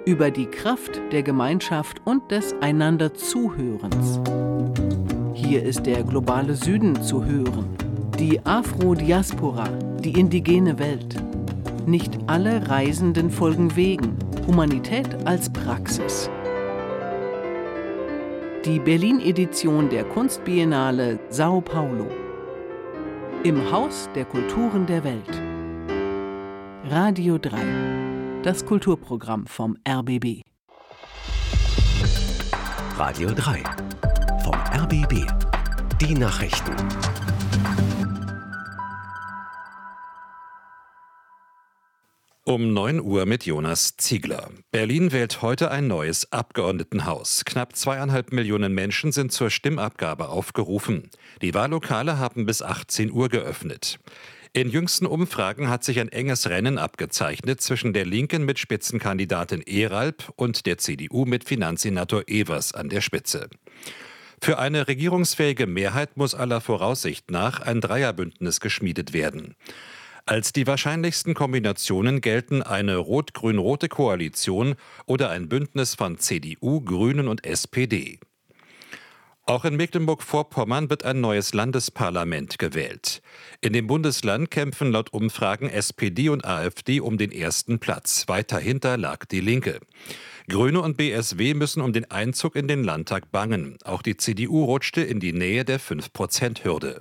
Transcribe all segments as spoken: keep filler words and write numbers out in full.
über die Kraft der Gemeinschaft und des Einander-Zuhörens. Hier ist der globale Süden zu hören, die Afro-Diaspora, die indigene Welt. Nicht alle Reisenden folgen Wegen, Humanität als Praxis. Die Berlin-Edition der Kunstbiennale Sao Paulo. Im Haus der Kulturen der Welt. Radio drei, das Kulturprogramm vom R B B. Radio drei, vom R B B. Die Nachrichten. Um neun Uhr mit Jonas Ziegler. Berlin wählt heute ein neues Abgeordnetenhaus. Knapp zweieinhalb Millionen Menschen sind zur Stimmabgabe aufgerufen. Die Wahllokale haben bis achtzehn Uhr geöffnet. In jüngsten Umfragen hat sich ein enges Rennen abgezeichnet zwischen der Linken mit Spitzenkandidatin Eralb und der C D U mit Finanzsenator Evers an der Spitze. Für eine regierungsfähige Mehrheit muss aller Voraussicht nach ein Dreierbündnis geschmiedet werden. Als die wahrscheinlichsten Kombinationen gelten eine rot-grün-rote Koalition oder ein Bündnis von C D U, Grünen und S P D. Auch in Mecklenburg-Vorpommern wird ein neues Landesparlament gewählt. In dem Bundesland kämpfen laut Umfragen S P D und A f D um den ersten Platz. Weiter hinter lag die Linke. Grüne und B S W müssen um den Einzug in den Landtag bangen. Auch die C D U rutschte in die Nähe der fünf Prozent Hürde.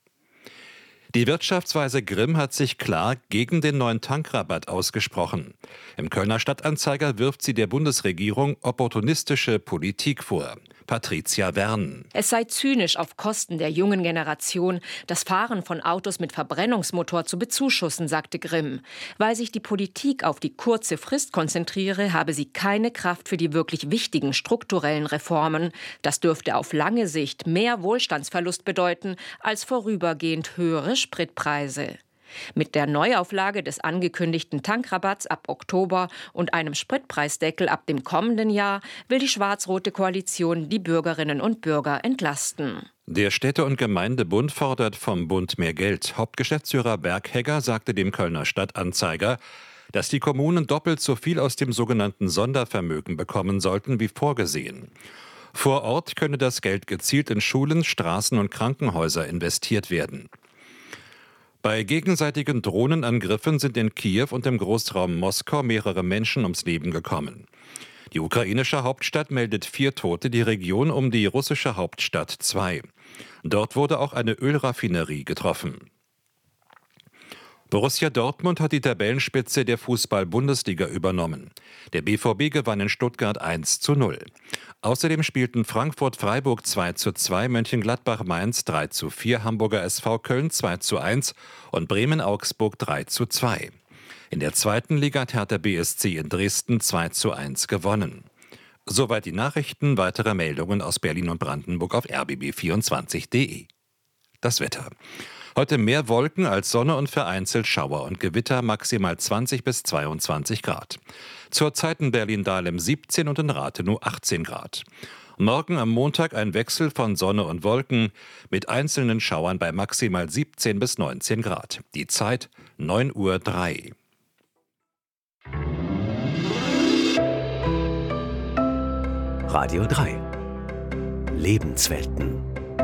Die Wirtschaftsweise Grimm hat sich klar gegen den neuen Tankrabatt ausgesprochen. Im Kölner Stadtanzeiger wirft sie der Bundesregierung opportunistische Politik vor. Patricia Wern. Es sei zynisch, auf Kosten der jungen Generation das Fahren von Autos mit Verbrennungsmotor zu bezuschussen, sagte Grimm. Weil sich die Politik auf die kurze Frist konzentriere, habe sie keine Kraft für die wirklich wichtigen strukturellen Reformen. Das dürfte auf lange Sicht mehr Wohlstandsverlust bedeuten als vorübergehend höhere Spritpreise. Mit der Neuauflage des angekündigten Tankrabatts ab Oktober und einem Spritpreisdeckel ab dem kommenden Jahr will die schwarz-rote Koalition die Bürgerinnen und Bürger entlasten. Der Städte- und Gemeindebund fordert vom Bund mehr Geld. Hauptgeschäftsführer Berghegger sagte dem Kölner Stadtanzeiger, dass die Kommunen doppelt so viel aus dem sogenannten Sondervermögen bekommen sollten wie vorgesehen. Vor Ort könne das Geld gezielt in Schulen, Straßen und Krankenhäuser investiert werden. Bei gegenseitigen Drohnenangriffen sind in Kiew und im Großraum Moskau mehrere Menschen ums Leben gekommen. Die ukrainische Hauptstadt meldet vier Tote, die Region um die russische Hauptstadt zwei. Dort wurde auch eine Ölraffinerie getroffen. Borussia Dortmund hat die Tabellenspitze der Fußball-Bundesliga übernommen. Der B V B gewann in Stuttgart eins zu null. Außerdem spielten Frankfurt-Freiburg zwei zu zwei, Mönchengladbach-Mainz drei zu vier, Hamburger S V Köln zwei zu eins und Bremen-Augsburg drei zu zwei. In der zweiten Liga hat Hertha B S C in Dresden zwei zu eins gewonnen. Soweit die Nachrichten, weitere Meldungen aus Berlin und Brandenburg auf r b b vierundzwanzig punkt d e. Das Wetter. Heute mehr Wolken als Sonne und vereinzelt Schauer und Gewitter, maximal zwanzig bis zweiundzwanzig Grad. Zurzeit in Berlin-Dahlem siebzehn und in Rathenow achtzehn Grad. Morgen am Montag ein Wechsel von Sonne und Wolken mit einzelnen Schauern bei maximal siebzehn bis neunzehn Grad. Die Zeit neun Uhr drei. Radio drei. Lebenswelten.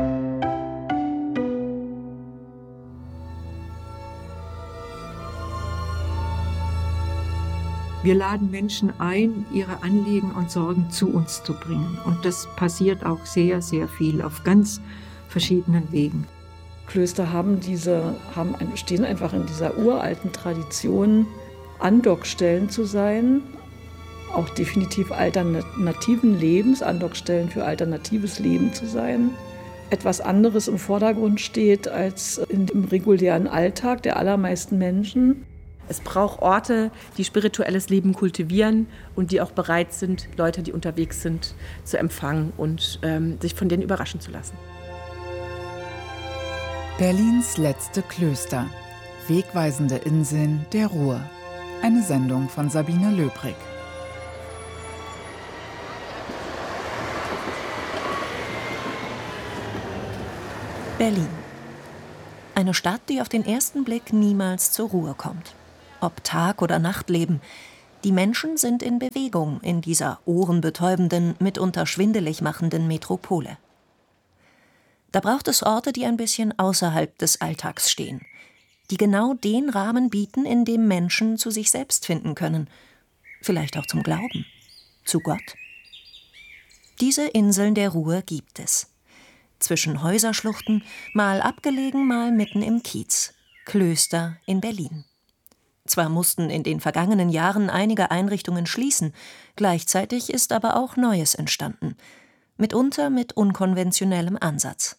Wir laden Menschen ein, ihre Anliegen und Sorgen zu uns zu bringen. Und das passiert auch sehr, sehr viel auf ganz verschiedenen Wegen. Klöster haben diese, haben, stehen einfach in dieser uralten Tradition, Andockstellen zu sein, auch definitiv alternativen Lebens, Andockstellen für alternatives Leben zu sein. Etwas anderes im Vordergrund steht als im regulären Alltag der allermeisten Menschen. Es braucht Orte, die spirituelles Leben kultivieren und die auch bereit sind, Leute, die unterwegs sind, zu empfangen und ähm, sich von denen überraschen zu lassen. Berlins letzte Klöster. Wegweisende Inseln der Ruhr. Eine Sendung von Sabine Löbrig. Berlin. Eine Stadt, die auf den ersten Blick niemals zur Ruhe kommt. Ob Tag- oder Nachtleben, Die Menschen sind in Bewegung in dieser ohrenbetäubenden, mitunter schwindelig machenden Metropole. Da braucht es Orte, die ein bisschen außerhalb des Alltags stehen, die genau den Rahmen bieten, in dem Menschen zu sich selbst finden können, vielleicht auch zum Glauben, zu Gott. Diese Inseln der Ruhe gibt es. Zwischen Häuserschluchten, mal abgelegen, mal mitten im Kiez. Klöster in Berlin. Zwar mussten in den vergangenen Jahren einige Einrichtungen schließen, gleichzeitig ist aber auch Neues entstanden, mitunter mit unkonventionellem Ansatz.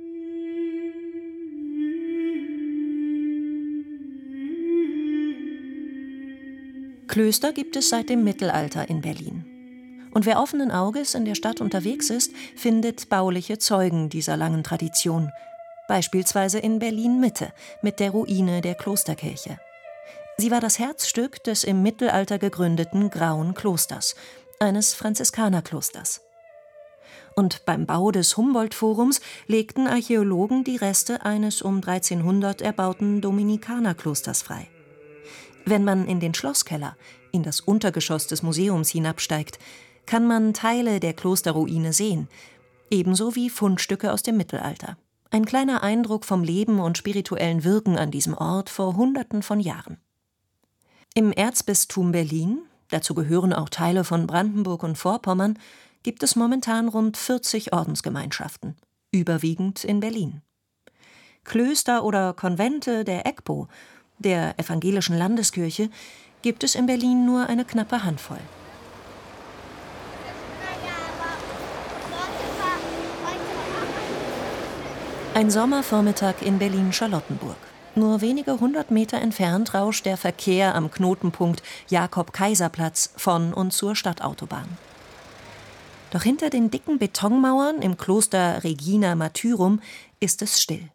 Klöster gibt es seit dem Mittelalter in Berlin. Und wer offenen Auges in der Stadt unterwegs ist, findet bauliche Zeugen dieser langen Tradition. Beispielsweise in Berlin-Mitte mit der Ruine der Klosterkirche. Sie war das Herzstück des im Mittelalter gegründeten Grauen Klosters, eines Franziskanerklosters. Und beim Bau des Humboldt-Forums legten Archäologen die Reste eines um dreizehnhundert erbauten Dominikanerklosters frei. Wenn man in den Schlosskeller, in das Untergeschoss des Museums hinabsteigt, kann man Teile der Klosterruine sehen, ebenso wie Fundstücke aus dem Mittelalter. Ein kleiner Eindruck vom Leben und spirituellen Wirken an diesem Ort vor Hunderten von Jahren. Im Erzbistum Berlin, dazu gehören auch Teile von Brandenburg und Vorpommern, gibt es momentan rund vierzig Ordensgemeinschaften, überwiegend in Berlin. Klöster oder Konvente der E G P O, der Evangelischen Landeskirche, gibt es in Berlin nur eine knappe Handvoll. Ein Sommervormittag in Berlin-Charlottenburg. Nur wenige hundert Meter entfernt rauscht der Verkehr am Knotenpunkt Jakob-Kaiser-Platz von und zur Stadtautobahn. Doch hinter den dicken Betonmauern im Kloster Regina Martyrum ist es still.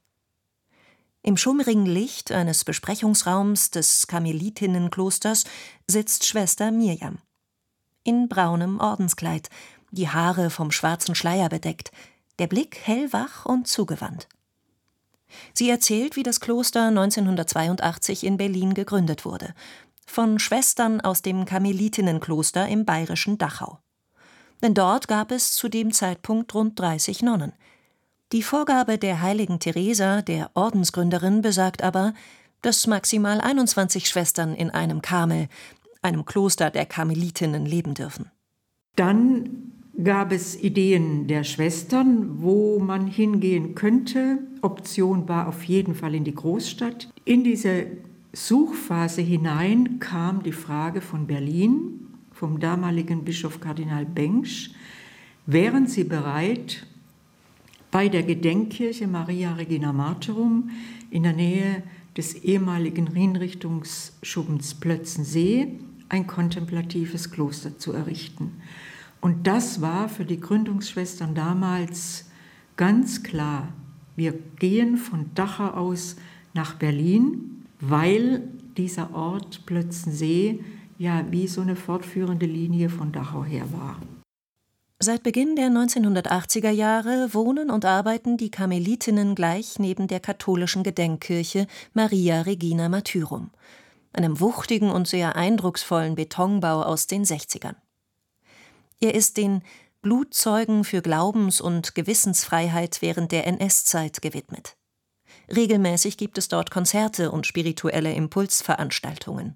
Im schummrigen Licht eines Besprechungsraums des Karmelitinnenklosters sitzt Schwester Mirjam. In braunem Ordenskleid, die Haare vom schwarzen Schleier bedeckt, der Blick hellwach und zugewandt. Sie erzählt, wie das Kloster neunzehnhundertzweiundachtzig in Berlin gegründet wurde, von Schwestern aus dem Karmelitinnenkloster im bayerischen Dachau. Denn dort gab es zu dem Zeitpunkt rund dreißig Nonnen. Die Vorgabe der heiligen Theresa, der Ordensgründerin, besagt aber, dass maximal einundzwanzig Schwestern in einem Karmel, einem Kloster der Karmelitinnen, leben dürfen. Dann gab es Ideen der Schwestern, wo man hingehen könnte. Option war auf jeden Fall in die Großstadt. In diese Suchphase hinein kam die Frage von Berlin, vom damaligen Bischof Kardinal Bengsch, wären sie bereit, bei der Gedenkkirche Maria Regina Martyrum in der Nähe des ehemaligen Hinrichtungsschuppens Plötzensee ein kontemplatives Kloster zu errichten. Und das war für die Gründungsschwestern damals ganz klar. Wir gehen von Dachau aus nach Berlin, weil dieser Ort Plötzensee ja wie so eine fortführende Linie von Dachau her war. Seit Beginn der neunzehnhundertachtziger Jahre wohnen und arbeiten die Karmelitinnen gleich neben der katholischen Gedenkkirche Maria Regina Martyrum, einem wuchtigen und sehr eindrucksvollen Betonbau aus den sechzigern. Er ist den Blutzeugen für Glaubens- und Gewissensfreiheit während der N S-Zeit gewidmet. Regelmäßig gibt es dort Konzerte und spirituelle Impulsveranstaltungen.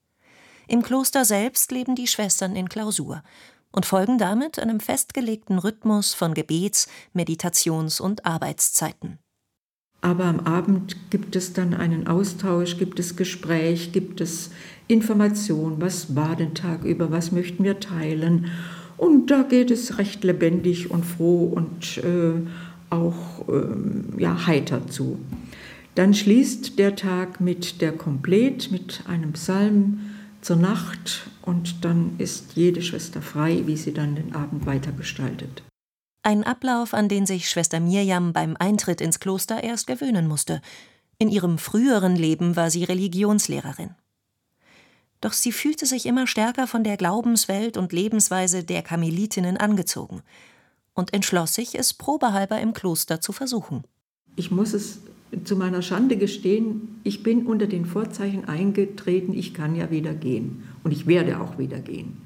Im Kloster selbst leben die Schwestern in Klausur und folgen damit einem festgelegten Rhythmus von Gebets-, Meditations- und Arbeitszeiten. Aber am Abend gibt es dann einen Austausch, gibt es Gespräch, gibt es Information, was war den Tag über, was möchten wir teilen. Und da geht es recht lebendig und froh und äh, auch äh, ja, heiter zu. Dann schließt der Tag mit der Komplet, mit einem Psalm zur Nacht und dann ist jede Schwester frei, wie sie dann den Abend weitergestaltet. Ein Ablauf, an den sich Schwester Mirjam beim Eintritt ins Kloster erst gewöhnen musste. In ihrem früheren Leben war sie Religionslehrerin. Doch sie fühlte sich immer stärker von der Glaubenswelt und Lebensweise der Karmelitinnen angezogen und entschloss sich, es probehalber im Kloster zu versuchen. Ich muss es zu meiner Schande gestehen, ich bin unter den Vorzeichen eingetreten, ich kann ja wieder gehen und ich werde auch wieder gehen.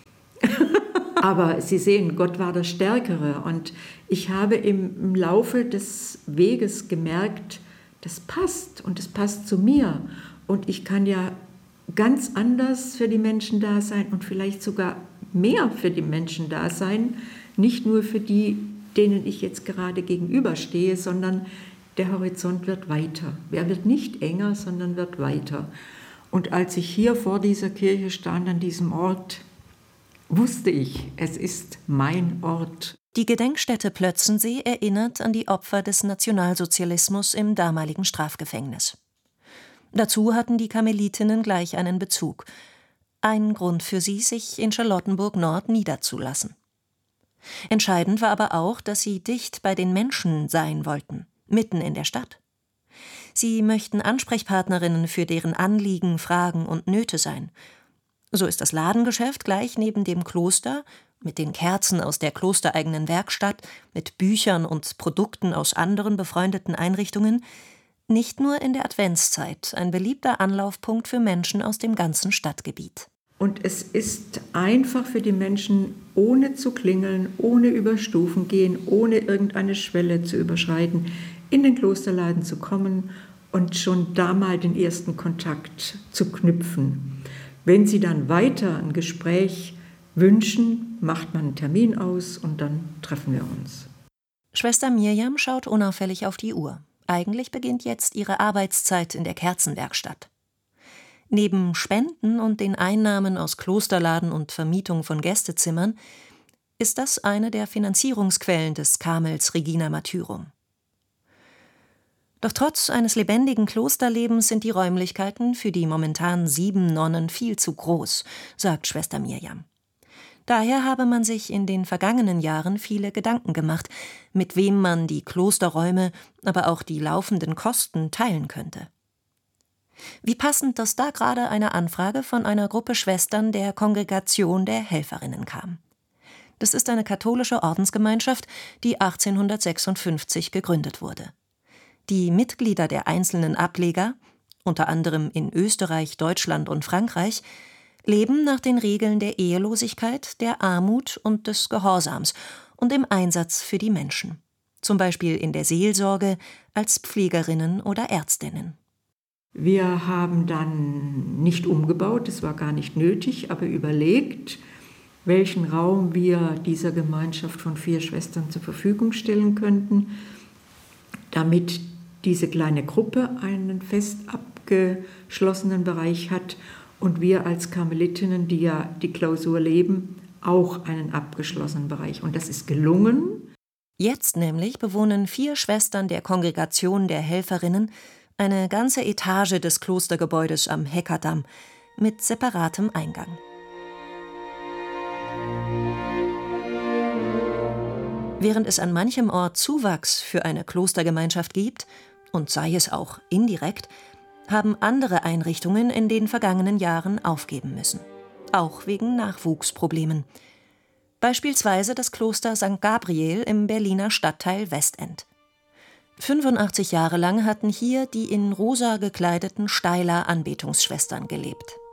Aber Sie sehen, Gott war der Stärkere und ich habe im, im Laufe des Weges gemerkt, das passt und das passt zu mir und ich kann ja ganz anders für die Menschen da sein und vielleicht sogar mehr für die Menschen da sein, nicht nur für die, denen ich jetzt gerade gegenüberstehe, sondern der Horizont wird weiter. Er wird nicht enger, sondern wird weiter. Und als ich hier vor dieser Kirche stand, an diesem Ort, wusste ich, es ist mein Ort. Die Gedenkstätte Plötzensee erinnert an die Opfer des Nationalsozialismus im damaligen Strafgefängnis. Dazu hatten die Karmelitinnen gleich einen Bezug. Ein Grund für sie, sich in Charlottenburg-Nord niederzulassen. Entscheidend war aber auch, dass sie dicht bei den Menschen sein wollten, mitten in der Stadt. Sie möchten Ansprechpartnerinnen für deren Anliegen, Fragen und Nöte sein. So ist das Ladengeschäft gleich neben dem Kloster, mit den Kerzen aus der klostereigenen Werkstatt, mit Büchern und Produkten aus anderen befreundeten Einrichtungen, nicht nur in der Adventszeit ein beliebter Anlaufpunkt für Menschen aus dem ganzen Stadtgebiet. Und es ist einfach für die Menschen, ohne zu klingeln, ohne über Stufen gehen, ohne irgendeine Schwelle zu überschreiten, in den Klosterladen zu kommen und schon da mal den ersten Kontakt zu knüpfen. Wenn Sie dann weiter ein Gespräch wünschen, macht man einen Termin aus und dann treffen wir uns. Schwester Mirjam schaut unauffällig auf die Uhr. Eigentlich beginnt jetzt ihre Arbeitszeit in der Kerzenwerkstatt. Neben Spenden und den Einnahmen aus Klosterladen und Vermietung von Gästezimmern ist das eine der Finanzierungsquellen des Karmels Regina Martyrum. Doch trotz eines lebendigen Klosterlebens sind die Räumlichkeiten für die momentan sieben Nonnen viel zu groß, sagt Schwester Mirjam. Daher habe man sich in den vergangenen Jahren viele Gedanken gemacht, mit wem man die Klosterräume, aber auch die laufenden Kosten teilen könnte. Wie passend, dass da gerade eine Anfrage von einer Gruppe Schwestern der Kongregation der Helferinnen kam. Das ist eine katholische Ordensgemeinschaft, die achtzehnhundertsechsundfünfzig gegründet wurde. Die Mitglieder der einzelnen Ableger, unter anderem in Österreich, Deutschland und Frankreich, leben nach den Regeln der Ehelosigkeit, der Armut und des Gehorsams und im Einsatz für die Menschen. Zum Beispiel in der Seelsorge als Pflegerinnen oder Ärztinnen. Wir haben dann nicht umgebaut, das war gar nicht nötig, aber überlegt, welchen Raum wir dieser Gemeinschaft von vier Schwestern zur Verfügung stellen könnten, damit diese kleine Gruppe einen fest abgeschlossenen Bereich hat und wir als Karmelitinnen, die ja die Klausur leben, auch einen abgeschlossenen Bereich. Und das ist gelungen. Jetzt nämlich bewohnen vier Schwestern der Kongregation der Helferinnen eine ganze Etage des Klostergebäudes am Heckerdamm mit separatem Eingang. Während es an manchem Ort Zuwachs für eine Klostergemeinschaft gibt, und sei es auch indirekt, haben andere Einrichtungen in den vergangenen Jahren aufgeben müssen. Auch wegen Nachwuchsproblemen. Beispielsweise das Kloster Sankt Gabriel im Berliner Stadtteil Westend. fünfundachtzig Jahre lang hatten hier die in rosa gekleideten Steiler Anbetungsschwestern gelebt.